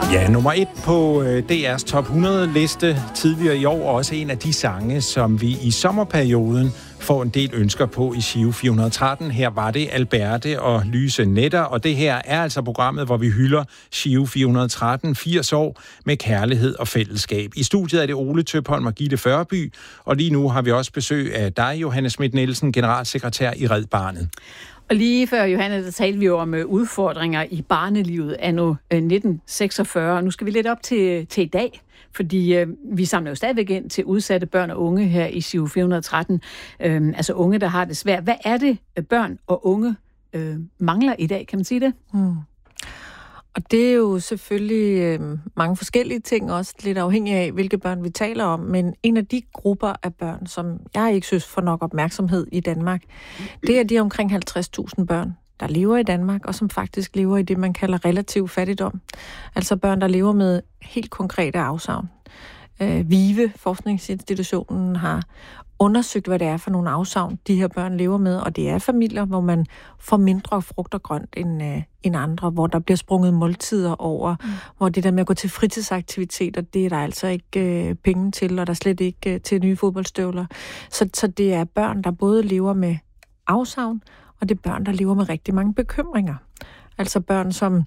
Ja, nummer 1 på DR's top 100-liste tidligere i år, og også en af de sange, som vi i sommerperioden får en del ønsker på i Giro 413. Her var det Alberte og Lyse Netter, og det her er altså programmet, hvor vi hylder Giro 413, 80 år med kærlighed og fællesskab. I studiet er det Ole Tøpholm og Gitte Førby, og lige nu har vi også besøg af dig, Johanne Schmidt-Nielsen, generalsekretær i Red Barnet. Og lige før, Johanne, der talte vi jo om udfordringer i barnelivet anno 1946. Nu skal vi lidt op til i dag, fordi vi samler jo stadigvæk ind til udsatte børn og unge her i Giro 413. Altså unge, der har det svært. Hvad er det, børn og unge mangler i dag? Kan man sige det? Og det er jo selvfølgelig mange forskellige ting, også lidt afhængig af, hvilke børn vi taler om. Men en af de grupper af børn, som jeg ikke synes får nok opmærksomhed i Danmark, det er de omkring 50.000 børn, der lever i Danmark, og som faktisk lever i det, man kalder relativ fattigdom. Altså børn, der lever med helt konkrete afsavn. VIVE, forskningsinstitutionen, har undersøgt, hvad det er for nogle afsavn, de her børn lever med, og det er familier, hvor man får mindre frugt og grønt end andre, hvor der bliver sprunget måltider over, hvor det der med at gå til fritidsaktiviteter, det er der altså ikke penge til, og der er slet ikke til nye fodboldstøvler. Så det er børn, der både lever med afsavn, og det er børn, der lever med rigtig mange bekymringer. Altså børn, som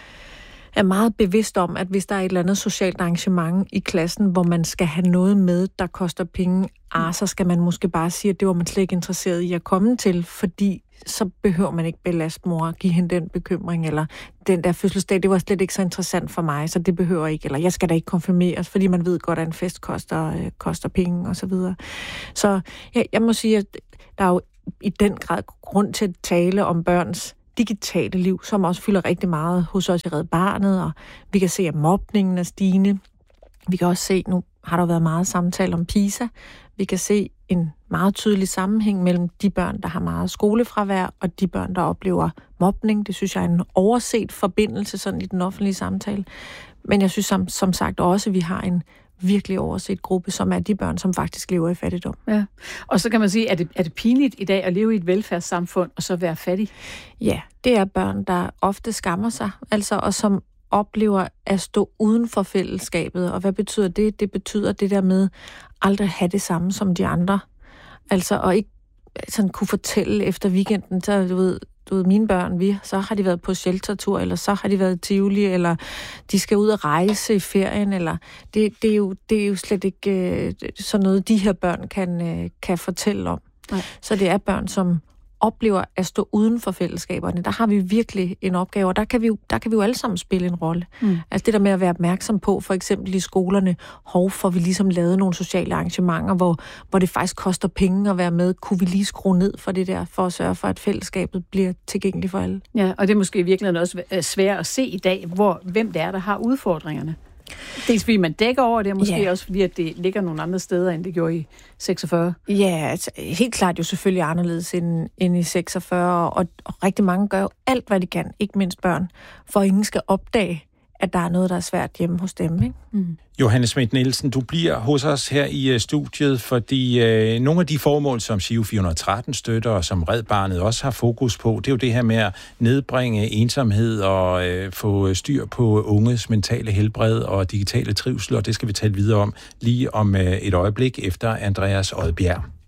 er meget bevidst om, at hvis der er et eller andet socialt arrangement i klassen, hvor man skal have noget med, der koster penge, så skal man måske bare sige, at det var man slet ikke interesseret i at komme til, fordi så behøver man ikke belaste mor og give hende den bekymring, eller den der fødselsdag, det var slet ikke så interessant for mig, så det behøver ikke, eller jeg skal da ikke konfirmeres, fordi man ved godt, at en fest koster penge, og så videre. Så jeg må sige, at der er jo i den grad grund til at tale om børns digitale liv, som også fylder rigtig meget hos os i Red Barnet, og vi kan se, at mobningen er stigende. Vi kan også se, nu har der været meget samtale om PISA. Vi kan se en meget tydelig sammenhæng mellem de børn, der har meget skolefravær, og de børn, der oplever mobning. Det synes jeg er en overset forbindelse sådan i den offentlige samtale. Men jeg synes som sagt også, at vi har en virkelig overset gruppe, som er de børn, som faktisk lever i fattigdom. Ja. Og så kan man sige, er det pinligt i dag at leve i et velfærdssamfund og så være fattig? Ja, det er børn, der ofte skammer sig, altså, og som oplever at stå uden for fællesskabet. Og hvad betyder det? Det betyder det der med aldrig have det samme som de andre. Altså, og ikke sådan kunne fortælle efter weekenden, så du ved, mine børn, så har de været på sheltertur, eller så har de været i Tivoli, eller de skal ud og rejse i ferien, eller det er jo slet ikke sådan noget, de her børn kan fortælle om. Nej. Så det er børn, som oplever at stå uden for fællesskaberne. Der har vi virkelig en opgave, og der kan vi jo alle sammen spille en rolle. Altså det der med at være opmærksom på, for eksempel i skolerne, får vi ligesom lavet nogle sociale arrangementer, hvor det faktisk koster penge at være med. Kunne vi lige skrue ned for det der, for at sørge for, at fællesskabet bliver tilgængeligt for alle? Ja, og det er måske i virkeligheden også svært at se i dag, hvem det er, der har udfordringerne. Dels fordi man dækker over det, og måske også fordi, at det ligger nogle andre steder, end det gjorde i 46. Ja, altså, helt klart jo selvfølgelig anderledes end i 46, og rigtig mange gør jo alt, hvad de kan, ikke mindst børn, for at ingen skal opdage, at der er noget, der er svært hjemme hos dem, ikke? Johanne Schmidt-Nielsen, du bliver hos os her i studiet, fordi nogle af de formål, som Giro 413 støtter, og som Red Barnet også har fokus på, det er jo det her med at nedbringe ensomhed og få styr på unges mentale helbred og digitale trivsel, og det skal vi tale videre om lige om et øjeblik efter Andreas Odbjerg.